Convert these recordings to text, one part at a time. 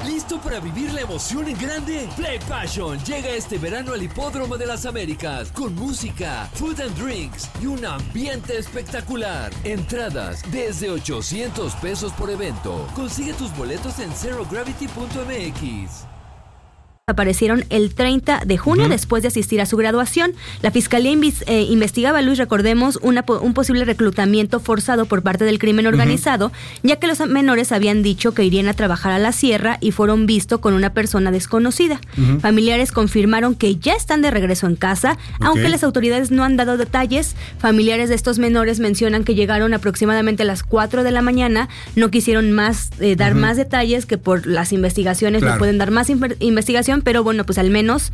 ¿Listo para vivir la emoción en grande? Play Passion llega este verano al Hipódromo de las Américas con música, food and drinks y un ambiente espectacular. Entradas desde $800 por evento. Consigue tus boletos en zerogravity.mx. Aparecieron el 30 de junio después de asistir a su graduación. La Fiscalía investigaba, Luis, recordemos, un posible reclutamiento forzado por parte del crimen organizado, ya que los menores habían dicho que irían a trabajar a la sierra y fueron vistos con una persona desconocida. Familiares confirmaron que ya están de regreso en casa, aunque las autoridades no han dado detalles. Familiares de estos menores mencionan que llegaron aproximadamente a las 4 de la mañana, no quisieron dar más detalles, que por las investigaciones no pueden dar más investigación, pero bueno, pues al menos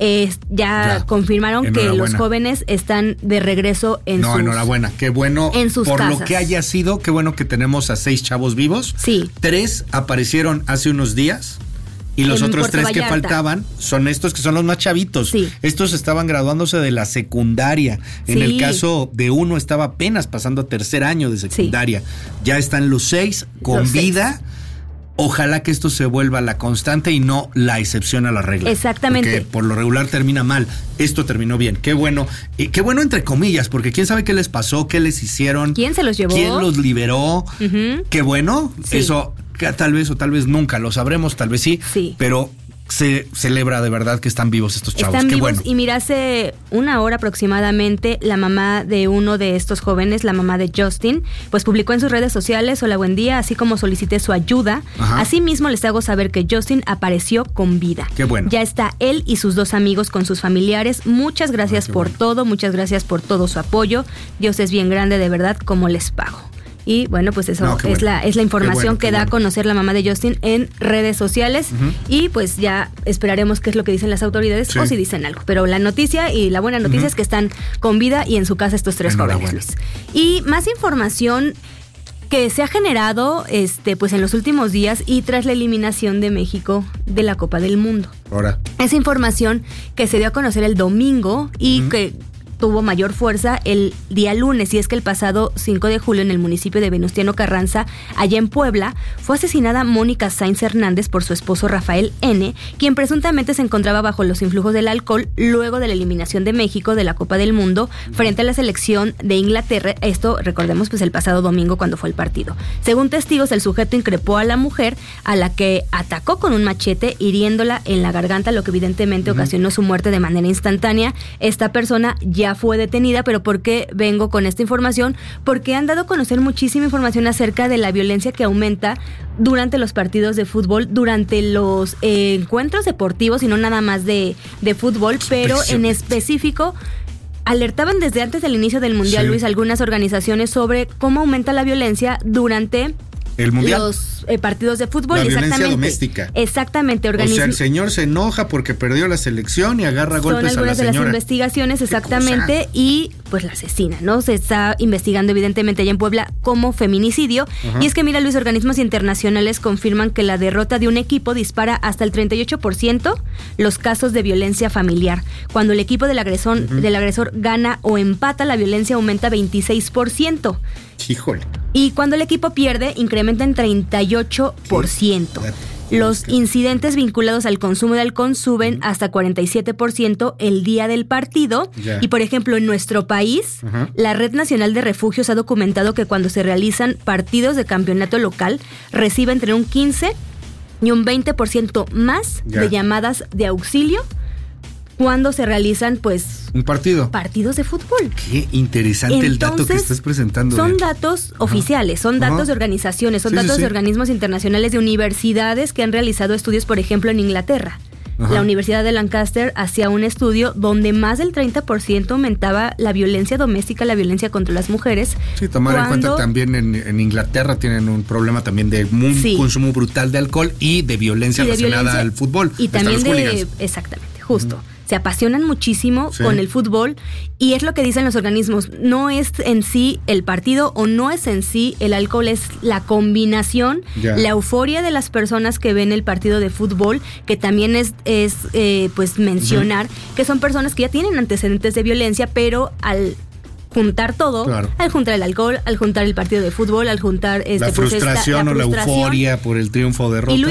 ya confirmaron que los jóvenes están de regreso en sus... enhorabuena, qué bueno en sus por casas. Lo que haya sido, qué bueno que tenemos a 6 chavos vivos. Sí. 3 aparecieron hace unos días. Y los otros Puerto 3 Vallarta. que faltaban son estos que son los más chavitos. Sí. Estos estaban graduándose de la secundaria. En el caso de uno estaba apenas pasando a tercer año de secundaria. Ya están los 6 con vida. Ojalá que esto se vuelva la constante y no la excepción a la regla. Exactamente. Porque por lo regular termina mal. Esto terminó bien. Qué bueno. Qué bueno entre comillas, porque quién sabe qué les pasó, qué les hicieron. ¿Quién se los llevó? ¿Quién los liberó? Qué bueno. Sí. Eso tal vez o tal vez nunca lo sabremos, tal vez sí. Pero se celebra de verdad que están vivos estos chavos. Están Qué vivos. bueno. Y mira, hace una hora aproximadamente, la mamá de uno de estos jóvenes, la mamá de Justin, pues publicó en sus redes sociales: hola, buen día, así como solicité su ayuda. Asimismo, les hago saber que Justin apareció con vida. Qué bueno. Ya está él y sus 2 amigos con sus familiares. Muchas gracias por todo, muchas gracias por todo su apoyo. Dios es bien grande, de verdad, como les pago. Y bueno, pues eso es la información que da a conocer la mamá de Justin en redes sociales. Y pues ya esperaremos qué es lo que dicen las autoridades o si dicen algo. Pero la noticia y la buena noticia es que están con vida y en su casa estos 3 jóvenes, Luis. Y más información que se ha generado pues en los últimos días y tras la eliminación de México de la Copa del Mundo. Ahora. Esa información que se dio a conocer el domingo y que tuvo mayor fuerza el día lunes, y es que el pasado 5 de julio en el municipio de Venustiano Carranza, allá en Puebla, fue asesinada Mónica Sainz Hernández por su esposo Rafael N., quien presuntamente se encontraba bajo los influjos del alcohol luego de la eliminación de México de la Copa del Mundo frente a la selección de Inglaterra. Esto, recordemos, pues el pasado domingo cuando fue el partido. Según testigos, el sujeto increpó a la mujer, a la que atacó con un machete, hiriéndola en la garganta, lo que evidentemente ocasionó su muerte de manera instantánea. Esta persona ya fue detenida. Pero ¿por qué vengo con esta información? Porque han dado a conocer muchísima información acerca de la violencia que aumenta durante los partidos de fútbol, durante los encuentros deportivos, y no nada más de fútbol, pero en específico alertaban desde antes del inicio del Mundial, Luis, algunas organizaciones sobre cómo aumenta la violencia durante el mundial, los partidos de fútbol. La violencia doméstica. Exactamente. O sea, el señor se enoja porque perdió la selección y agarra golpes a la señora. Son algunas de las investigaciones, exactamente, y pues la asesina, ¿no? Se está investigando evidentemente allá en Puebla como feminicidio. Y es que mira, Luis, organismos internacionales confirman que la derrota de un equipo dispara hasta el 38% los casos de violencia familiar. Cuando el equipo del agresor gana o empata, la violencia aumenta 26%. Híjole. Y cuando el equipo pierde, incrementa en 38%. Los incidentes vinculados al consumo de alcohol suben hasta 47% el día del partido. Y por ejemplo, en nuestro país, la Red Nacional de Refugios ha documentado que cuando se realizan partidos de campeonato local, recibe entre un 15 y un 20% más de llamadas de auxilio cuando se realizan, pues, partidos de fútbol. Qué interesante. Entonces, el dato que estás presentando. Son datos oficiales, son datos de organizaciones, son datos de organismos internacionales, de universidades que han realizado estudios, por ejemplo, en Inglaterra. La Universidad de Lancaster hacía un estudio donde más del 30% aumentaba la violencia doméstica, la violencia contra las mujeres. Sí, tomar en cuenta también en Inglaterra tienen un problema también de consumo brutal de alcohol y de violencia relacionada al fútbol. Y también exactamente, justo. Se apasionan muchísimo con el fútbol, y es lo que dicen los organismos. No es en sí el partido o no es en sí el alcohol, es la combinación, la euforia de las personas que ven el partido de fútbol, que también es pues mencionar que son personas que ya tienen antecedentes de violencia, pero al juntar todo, al juntar el alcohol, al juntar el partido de fútbol, al juntar la frustración o la euforia por el triunfo o derrota.